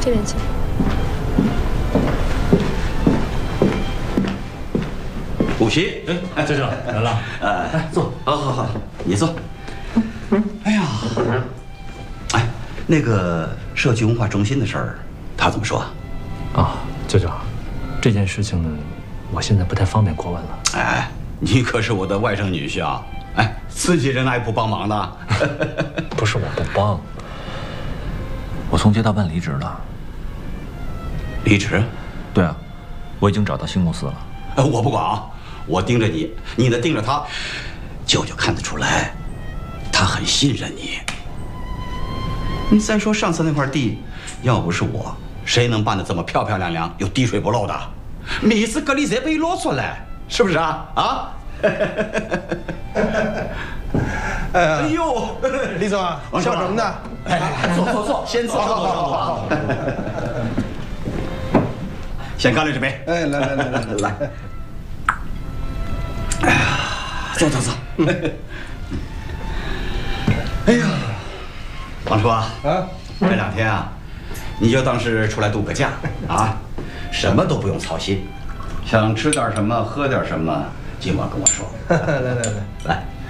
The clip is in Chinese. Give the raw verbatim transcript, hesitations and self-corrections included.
这边请。 补习， 哎哎，这是来了， 呃，哎，坐，好好好，你坐。哎呀，哎，那个社区文化中心的事儿，他怎么说？ 啊，舅舅，这件事情呢，我现在不太方便过问了。 哎，你可是我的外甥女婿啊！哎，自己人哪有不帮忙的？ 不是我不帮， 我从街道办离职了。 离职？ 对啊，我已经找到新公司了。 呃，我不管啊，我盯着你，你呢盯着他。舅舅看得出来，他很信任你。你再说上次那块地，要不是我，谁能办得这么漂漂亮亮又滴水不漏的？每次隔离才被攞出来，是不是啊？啊？哎呦， 李总啊，笑什么呢？ 哎，坐坐坐，先坐坐坐坐坐。先干了这杯。 哎，来来来来来。哎呀，坐坐坐。哎呀，王叔啊，啊，这两天啊，你就当是出来度个假啊，什么都不用操心，想吃点什么，喝点什么，尽管跟我说。 来来来来。